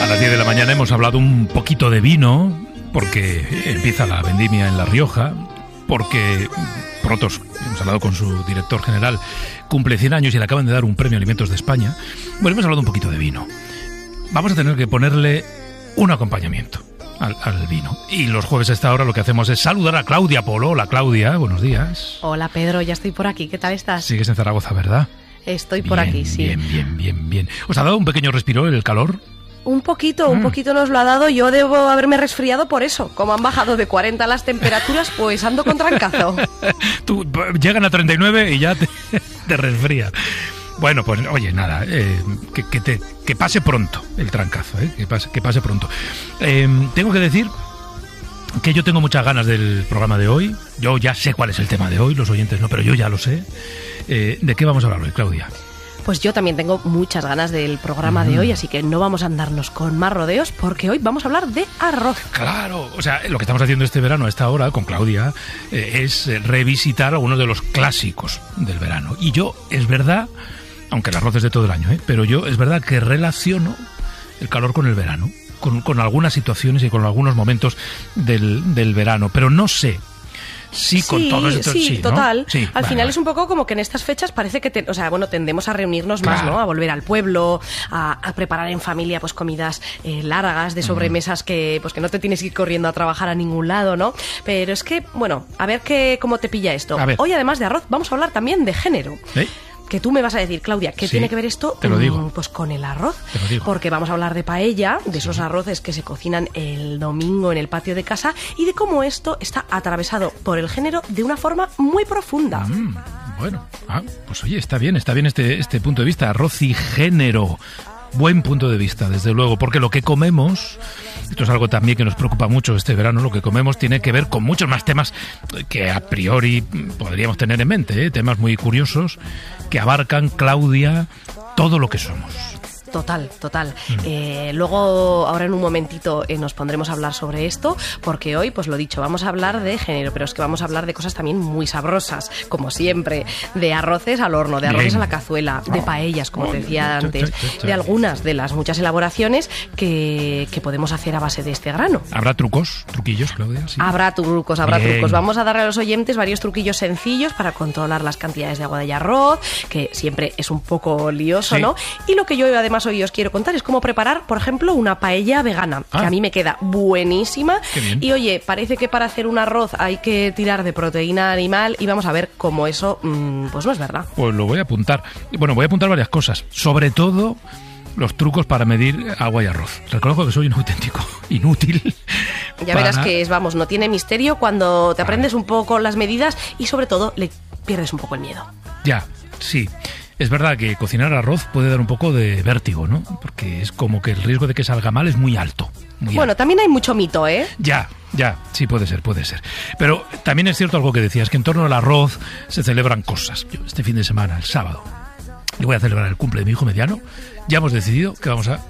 A las 10 de la mañana hemos hablado un poquito de vino, porque empieza la vendimia en La Rioja, porque Protos, hemos hablado con su director general, cumple 100 años y le acaban de dar un premio Alimentos de España. Bueno, hemos hablado un poquito de vino. Vamos a tener que ponerle un acompañamiento al vino. Y los jueves a esta hora lo que hacemos es saludar a Claudia Polo. Hola, Claudia, buenos días. Hola, Pedro, ya estoy por aquí. ¿Qué tal estás? Sigues en Zaragoza, ¿verdad? Estoy por aquí, sí. Bien. ¿Os ha dado un pequeño respiro el calor? Un poquito nos lo ha dado. Yo debo haberme resfriado por eso. Como han bajado de 40 las temperaturas, pues ando con trancazo. Tú llegan a 39 y ya te resfría. Bueno, pues oye, nada, que pase pronto el trancazo, que pase pronto. Tengo que decir que yo tengo muchas ganas del programa de hoy. Yo ya sé cuál es el tema de hoy, los oyentes no, pero yo ya lo sé. ¿De qué vamos a hablar hoy, Claudia? Pues yo también tengo muchas ganas del programa de hoy, así que no vamos a andarnos con más rodeos, porque hoy vamos a hablar de arroz. Claro, o sea, lo que estamos haciendo este verano a esta hora con Claudia es revisitar algunos de los clásicos del verano. Y yo, es verdad, aunque el arroz es de todo el año, pero yo es verdad que relaciono el calor con el verano, con algunas situaciones y con algunos momentos del verano, pero no sé. Sí, con todo esto, sí, total. ¿no? Sí, al final es un poco como que en estas fechas parece que tendemos a reunirnos más, ¿no? A volver al pueblo, a preparar en familia pues comidas largas, de sobremesas que no te tienes que ir corriendo a trabajar a ningún lado, ¿no? Pero es que, bueno, a ver cómo te pilla esto. Hoy, además de arroz, vamos a hablar también de género. Que tú me vas a decir, Claudia, ¿qué tiene que ver esto? Te lo digo. Pues con el arroz. Te lo digo. Porque vamos a hablar de paella, de esos arroces que se cocinan el domingo en el patio de casa y de cómo esto está atravesado por el género de una forma muy profunda. Bueno, pues oye, está bien este punto de vista, arroz y género. Buen punto de vista, desde luego, porque lo que comemos, esto es algo también que nos preocupa mucho este verano, lo que comemos tiene que ver con muchos más temas que a priori podríamos tener en mente, temas muy curiosos que abarcan, Claudia, todo lo que somos. Total. Luego, ahora en un momentito nos pondremos a hablar sobre esto, porque hoy, pues lo dicho, vamos a hablar de género, pero es que vamos a hablar de cosas también muy sabrosas, como siempre, de arroces al horno, de arroces a la cazuela, de paellas, como te decía antes, de algunas de las muchas elaboraciones que podemos hacer a base de este grano. ¿Habrá truquillos, Claudia? ¿Sí? Habrá trucos. Vamos a darle a los oyentes varios truquillos sencillos para controlar las cantidades de agua de arroz, que siempre es un poco lioso, ¿no? Y lo que yo además hoy os quiero contar es cómo preparar, por ejemplo, una paella vegana, que a mí me queda buenísima. Y oye, parece que para hacer un arroz hay que tirar de proteína animal y vamos a ver cómo eso pues no es verdad. Pues lo voy a apuntar. Bueno, voy a apuntar varias cosas, sobre todo los trucos para medir agua y arroz. Reconozco que soy un auténtico inútil. Ya verás que no tiene misterio cuando te aprendes un poco las medidas y sobre todo le pierdes un poco el miedo. Ya, sí. Es verdad que cocinar arroz puede dar un poco de vértigo, ¿no? Porque es como que el riesgo de que salga mal es muy alto. También hay mucho mito, ¿eh? Ya, sí, puede ser. Pero también es cierto algo que decías, que en torno al arroz se celebran cosas. Yo este fin de semana, el sábado, le voy a celebrar el cumple de mi hijo mediano. Ya hemos decidido que vamos a